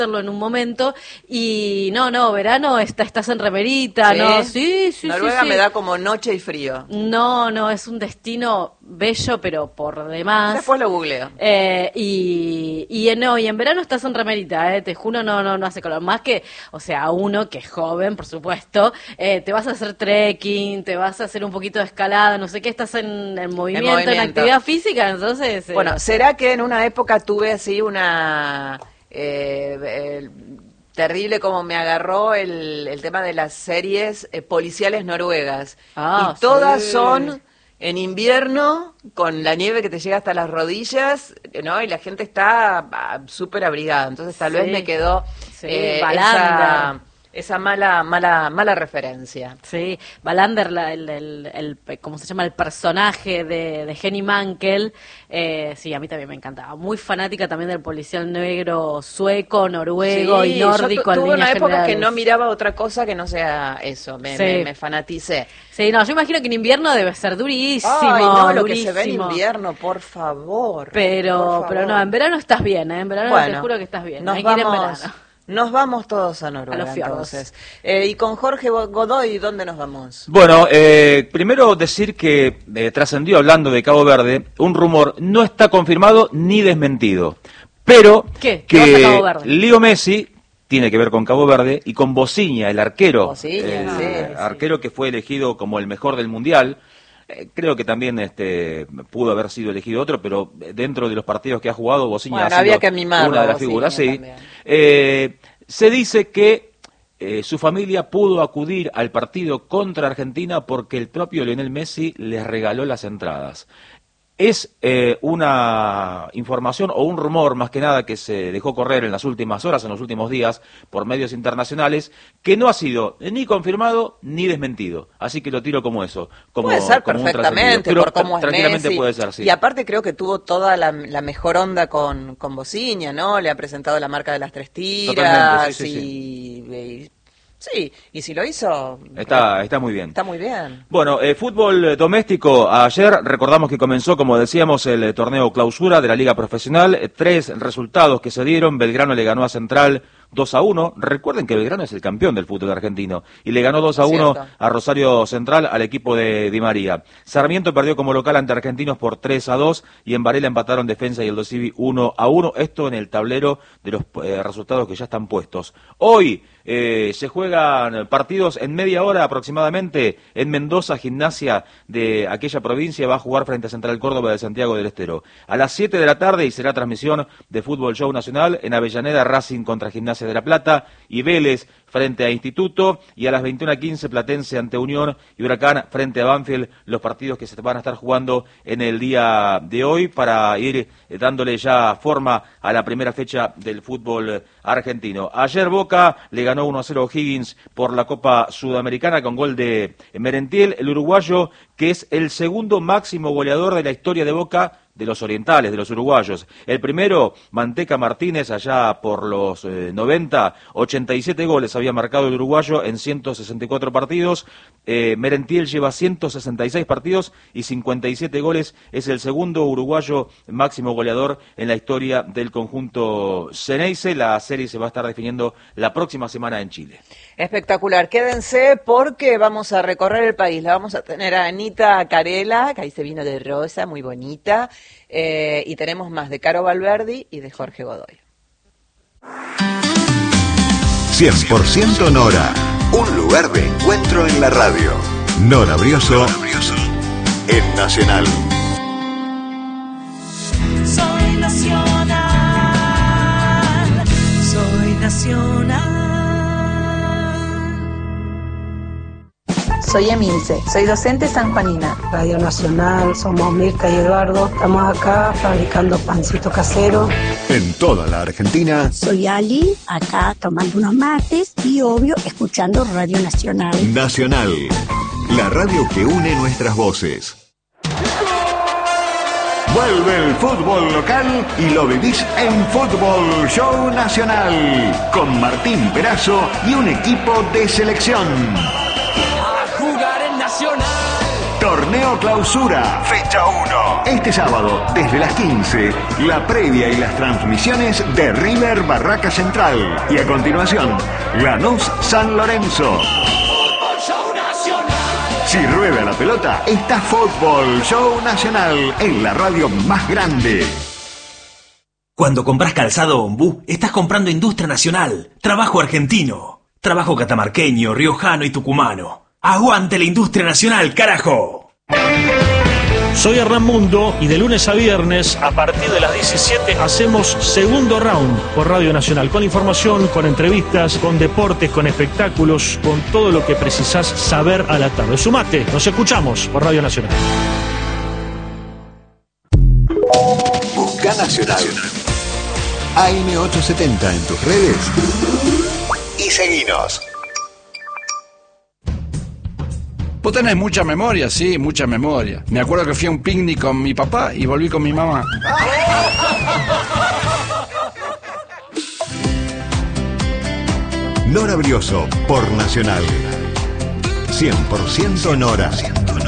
hacerlo en un momento. Y no, verano estás en remerita, ¿Sí? ¿no? Sí. Noruega me da como noche y frío. No, es un destino bello, pero por demás. Después lo googleo. Y en verano estás en remerita, te juro, no hace calor. Más que, o sea, uno que es joven, por supuesto, te vas a hacer trekking, te vas a hacer un poquito de escalada, no sé qué, estás en movimiento, en actividad física, entonces... Bueno, ¿será que en una época tuve así una... terrible como me agarró el tema de las series policiales noruegas? Y todas son en invierno, con la nieve que te llega hasta las rodillas, ¿no? Y la gente está súper abrigada. Entonces tal vez me quedó esa mala referencia. Sí, Wallander, ¿cómo se llama? El personaje de Henny Mankell, sí, a mí también me encantaba. Muy fanática también del policial negro sueco, noruego y nórdico. Tuve una época que no miraba otra cosa que no sea eso, me fanaticé. Sí, no, yo imagino que en invierno debe ser durísimo. Ay, no, lo durísimo. que se ve en invierno, por favor. Pero no, en verano estás bien, En verano te juro que estás bien. Hay que ir en verano. Nos vamos todos a Noruega, entonces. Y con Jorge Godoy, ¿dónde nos vamos? Bueno, primero decir que trascendió, hablando de Cabo Verde, un rumor no está confirmado ni desmentido, pero que Leo Messi tiene que ver con Cabo Verde y con Bociña, el arquero, arquero que fue elegido como el mejor del Mundial. Creo que también pudo haber sido elegido otro, pero dentro de los partidos que ha jugado, Bociña ha sido una de las figuras. Sí. Se dice que su familia pudo acudir al partido contra Argentina porque el propio Lionel Messi les regaló las entradas. Es una información o un rumor, más que nada, que se dejó correr en las últimas horas, en los últimos días, por medios internacionales, que no ha sido ni confirmado ni desmentido. Así que lo tiro como eso. Puede ser como perfectamente, por cómo es tranquilamente Messi. Puede ser, sí. Y aparte creo que tuvo toda la mejor onda con Bociña, ¿no? Le ha presentado la marca de las 3 tiras. Sí, y si lo hizo... Está muy bien. Está muy bien. Bueno, fútbol doméstico. Ayer recordamos que comenzó, como decíamos, el torneo clausura de la Liga Profesional. 3 resultados que se dieron. Belgrano le ganó a Central 2-1. Recuerden que Belgrano es el campeón del fútbol argentino. Y le ganó 2-1 a Rosario Central, al equipo de Di María. Sarmiento perdió como local ante Argentinos por 3-2. Y en Varela empataron Defensa y el Dosivi 1-1. Esto en el tablero de los resultados que ya están puestos. Hoy se juegan partidos en media hora aproximadamente. En Mendoza, Gimnasia de aquella provincia va a jugar frente a Central Córdoba de Santiago del Estero. A las 7 de la tarde y será transmisión de Fútbol Show Nacional. En Avellaneda, Racing contra Gimnasia de La Plata y Vélez frente a Instituto, y a las 21:15 Platense ante Unión y Huracán frente a Banfield, los partidos que se van a estar jugando en el día de hoy para ir dándole ya forma a la primera fecha del fútbol argentino. Ayer Boca le ganó 1-0 a O'Higgins por la Copa Sudamericana con gol de Merentiel, el uruguayo, que es el segundo máximo goleador de la historia de Boca, de los orientales, de los uruguayos. El primero, Manteca Martínez, allá por los 90, 87 goles había marcado el uruguayo en 164 partidos. Merentiel lleva 166 partidos y 57 goles. Es el segundo uruguayo máximo goleador en la historia del conjunto Xeneize. La serie se va a estar definiendo la próxima semana en Chile. Espectacular. Quédense porque vamos a recorrer el país. La vamos a tener a Anita Carela, que ahí se vino de rosa, muy bonita. Y tenemos más de Caro Valverdi y de Jorge Godoy. 100% Nora, un lugar de encuentro en la radio. Nora Brioso, en Nacional. Soy nacional, soy nacional. Soy Emilce, soy docente sanjuanina. Radio Nacional, somos Mirta y Eduardo. Estamos acá fabricando pancito casero. En toda la Argentina. Soy Ali, acá tomando unos mates y obvio escuchando Radio Nacional. Nacional, la radio que une nuestras voces. Vuelve el fútbol local y lo vivís en Fútbol Show Nacional con Martín Perazo y un equipo de selección. Jugar en Nacional, Torneo Clausura, fecha 1. Este sábado, desde las 15, la previa y las transmisiones de River Barraca Central. Y a continuación, Lanús San Lorenzo. Si rueda la pelota, está Fútbol Show Nacional en la radio más grande. Cuando compras calzado Ombú, estás comprando industria nacional, trabajo argentino, trabajo catamarqueño, riojano y tucumano. ¡Aguante la industria nacional, carajo! Soy Hernán Mundo y de lunes a viernes, a partir de las 17, hacemos Segundo Round por Radio Nacional. Con información, con entrevistas, con deportes, con espectáculos, con todo lo que precisás saber a la tarde. Sumate, nos escuchamos por Radio Nacional. Busca Nacional. AM870 en tus redes y seguinos. Vos tenés mucha memoria, sí, mucha memoria. Me acuerdo que fui a un picnic con mi papá y volví con mi mamá. Nora Brioso por Nacional. 100% Nora.